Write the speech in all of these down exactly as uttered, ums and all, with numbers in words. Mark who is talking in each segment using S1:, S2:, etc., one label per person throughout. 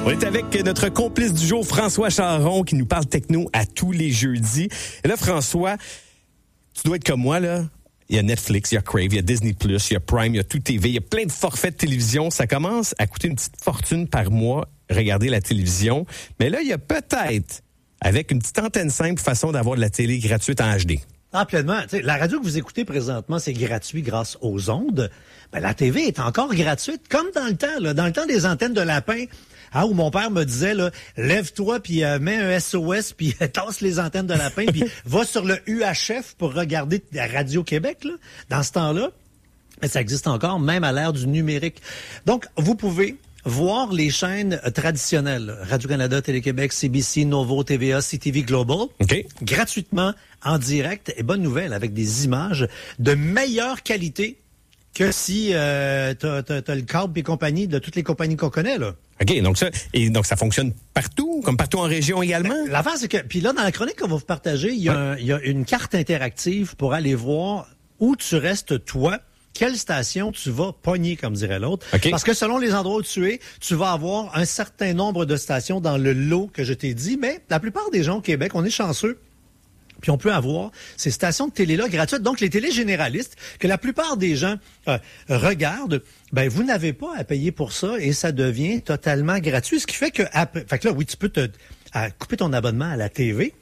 S1: On est avec notre complice du jour, François Charon, qui nous parle techno à tous les jeudis. Et là, François, tu dois être comme moi, là. Il y a Netflix, il y a Crave, il y a Disney plus, il y a Prime, il y a Tout T V, il y a plein de forfaits de télévision. Ça commence à coûter une petite fortune par mois, regarder la télévision. Mais là, il y a peut-être, avec une petite antenne simple, façon d'avoir de la télé gratuite en H D.
S2: Ah, pleinement. T'sais, la radio que vous écoutez présentement, c'est gratuit grâce aux ondes. Ben, la T V est encore gratuite, comme dans le temps, là, dans le temps des antennes de lapin. Ah, où mon père me disait, là, lève-toi, puis euh, mets un S O S, puis euh, tasse les antennes de lapin, puis va sur le U H F pour regarder la Radio-Québec, là. Dans ce temps-là, ça existe encore, même à l'ère du numérique. Donc, vous pouvez voir les chaînes traditionnelles, Radio-Canada, Télé-Québec, C B C, Novo, T V A, C T V Global,
S1: okay,
S2: gratuitement, en direct, et bonne nouvelle, avec des images de meilleure qualité que si euh, t'as, t'as, t'as le câble et compagnie de toutes les compagnies qu'on connaît, là.
S1: OK, donc ça, et donc ça fonctionne partout, comme partout en région également?
S2: Ben, l'affaire, c'est que, puis là, dans la chronique qu'on va vous partager, il y, a un, il y a une carte interactive pour aller voir où tu restes, toi, quelle station tu vas pogner, comme dirait l'autre.
S1: Okay.
S2: Parce que selon les endroits où tu es, tu vas avoir un certain nombre de stations dans le lot que je t'ai dit, mais la plupart des gens au Québec, on est chanceux. Puis on peut avoir ces stations de télé-là gratuites. Donc, les télés généralistes, que la plupart des gens euh, regardent, ben vous n'avez pas à payer pour ça et ça devient totalement gratuit. Ce qui fait que, après, fait que là, oui, tu peux te à, couper ton abonnement à la T V.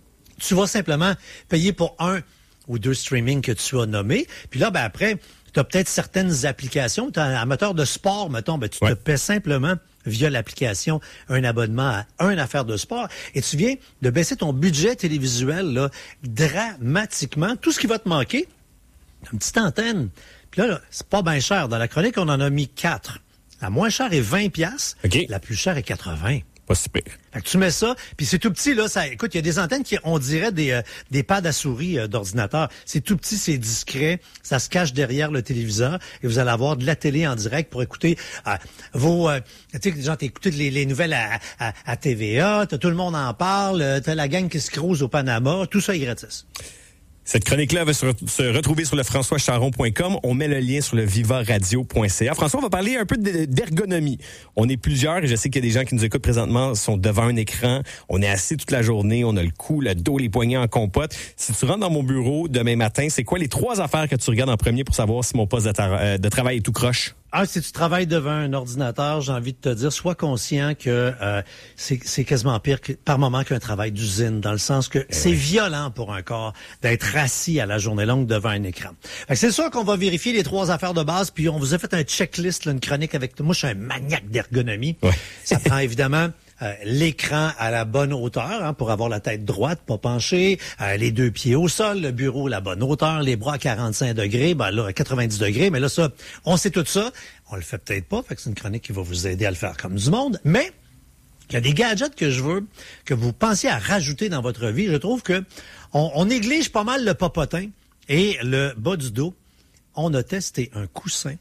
S2: Tu vas simplement payer pour un ou deux streamings que tu as nommés. Puis là, ben après, tu as peut-être certaines applications. Tu es un amateur de sport, mettons, ben tu ouais. te paies simplement via l'application, un abonnement à un affaire de sport, et tu viens de baisser ton budget télévisuel là, dramatiquement. Tout ce qui va te manquer, une petite antenne. Puis là, là c'est pas bien cher. Dans la chronique, on en a mis quatre. La moins chère est vingt piastres.
S1: Okay.
S2: La plus chère est quatre-vingts.
S1: Pas si pire.
S2: Fait que tu mets ça, puis c'est tout petit, là. Ça, écoute, il y a des antennes qui, on dirait, des, euh, des pads à souris euh, d'ordinateur. C'est tout petit, c'est discret, ça se cache derrière le téléviseur, et vous allez avoir de la télé en direct pour écouter euh, vos... Euh, tu sais, genre, t'écoutes les, les nouvelles à, à, à T V A, t'as tout le monde en parle, t'as la gang qui se crouse au Panama, tout ça est gratis.
S1: Cette chronique-là va se, re- se retrouver sur le françois charon point com. On met le lien sur le viva radio point c a. François, on va parler un peu d'ergonomie. On est plusieurs et je sais qu'il y a des gens qui nous écoutent présentement, sont devant un écran. On est assis toute la journée, on a le cou, le dos, les poignets en compote. Si tu rentres dans mon bureau demain matin, c'est quoi les trois affaires que tu regardes en premier pour savoir si mon poste de, ta- de travail est tout croche?
S2: Ah, si tu travailles devant un ordinateur, j'ai envie de te dire, sois conscient que euh, c'est, c'est quasiment pire que, par moment qu'un travail d'usine, dans le sens que c'est oui. violent pour un corps d'être assis à la journée longue devant un écran. Fait que c'est sûr qu'on va vérifier les trois affaires de base, puis on vous a fait un checklist, là, une chronique avec... Moi, je suis un maniaque d'ergonomie. Ouais. Ça prend évidemment... Euh, l'écran à la bonne hauteur, hein, pour avoir la tête droite, pas penchée, euh, les deux pieds au sol, le bureau à la bonne hauteur, les bras à quarante-cinq degrés, ben là, à quatre-vingt-dix degrés, mais là, ça, on sait tout ça. On le fait peut-être pas, fait que c'est une chronique qui va vous aider à le faire comme du monde, mais il y a des gadgets que je veux que vous pensiez à rajouter dans votre vie. Je trouve que on, on néglige pas mal le popotin et le bas du dos. On a testé un coussin.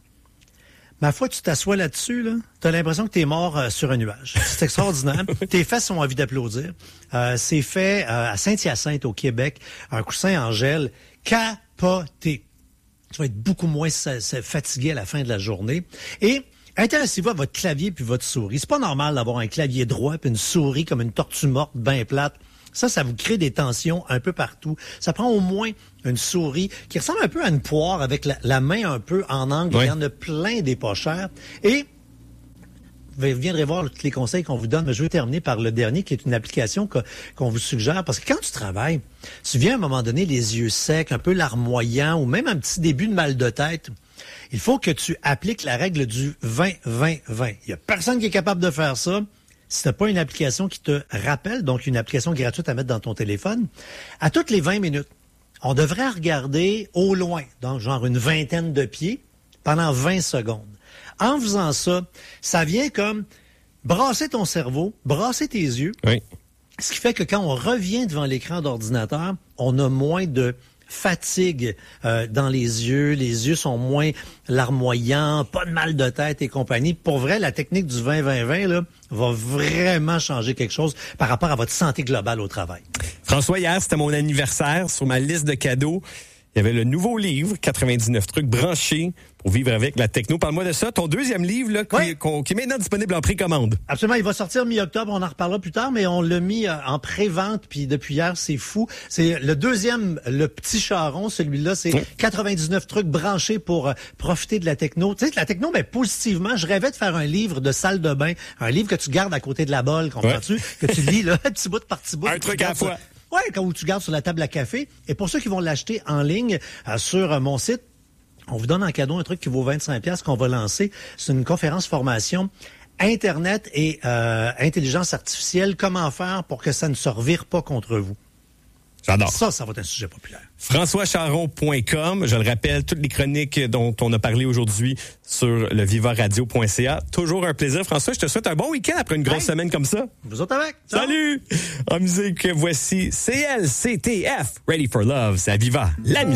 S2: Ma foi, tu t'assois là-dessus, là, t'as l'impression que t'es mort euh, sur un nuage. C'est extraordinaire. Tes fesses ont envie d'applaudir. Euh, c'est fait euh, à Saint-Hyacinthe, au Québec. Un coussin en gel capoté. Tu vas être beaucoup moins fatigué à la fin de la journée. Et intéressez-vous à votre clavier puis votre souris. C'est pas normal d'avoir un clavier droit puis une souris comme une tortue morte bien plate. Ça, ça vous crée des tensions un peu partout. Ça prend au moins une souris qui ressemble un peu à une poire avec la, la main un peu en angle. Oui. Il y en a plein des pas chers. Et vous viendrez voir tous les conseils qu'on vous donne. Mais je vais terminer par le dernier, qui est une application que, qu'on vous suggère. Parce que quand tu travailles, tu viens à un moment donné les yeux secs, un peu larmoyants, ou même un petit début de mal de tête. Il faut que tu appliques la règle du vingt vingt vingt. Il n'y a personne qui est capable de faire ça. Si tu n'as pas une application qui te rappelle, donc une application gratuite à mettre dans ton téléphone, à toutes les vingt minutes, on devrait regarder au loin, donc genre une vingtaine de pieds, pendant vingt secondes. En faisant ça, ça vient comme brasser ton cerveau, brasser tes yeux,
S1: oui.
S2: Ce qui fait que quand on revient devant l'écran d'ordinateur, on a moins de fatigue euh, dans les yeux, les yeux sont moins larmoyants, pas de mal de tête et compagnie. Pour vrai, la technique du vingt vingt vingt là, va vraiment changer quelque chose par rapport à votre santé globale au travail.
S1: François, hier, c'était mon anniversaire. Sur ma liste de cadeaux, il y avait le nouveau livre, quatre-vingt-dix-neuf trucs branchés pour vivre avec la techno. Parle-moi de ça. Ton deuxième livre, là, qui,
S2: oui.
S1: qu'on, qui est maintenant disponible en précommande.
S2: Absolument. Il va sortir mi-octobre. On en reparlera plus tard, mais on l'a mis en pré-vente. Puis depuis hier, c'est fou. C'est le deuxième, le petit charron. Celui-là, c'est oui. quatre-vingt-dix-neuf trucs branchés pour euh, profiter de la techno. Tu sais, la techno, mais positivement, je rêvais de faire un livre de salle de bain. Un livre que tu gardes à côté de la bolle, comprends-tu? Ouais. Que tu lis, là, petit bout par petit bout.
S1: Un truc à la fois.
S2: Oui, quand tu gardes sur la table à café. Et pour ceux qui vont l'acheter en ligne euh, sur euh, mon site, on vous donne en cadeau un truc qui vaut vingt-cinq dollars qu'on va lancer. C'est une conférence formation Internet et euh, intelligence artificielle. Comment faire pour que ça ne se revire pas contre vous?
S1: J'adore.
S2: Ça, ça va être un sujet populaire.
S1: François Charon point com. Je le rappelle, toutes les chroniques dont on a parlé aujourd'hui sur le viva radio point c a. Toujours un plaisir. François, je te souhaite un bon week-end après une grosse hey. semaine comme ça.
S2: Vous autres avec.
S1: Salut! En musique, voici C L C T F, Ready for Love. C'est à Viva, la musique.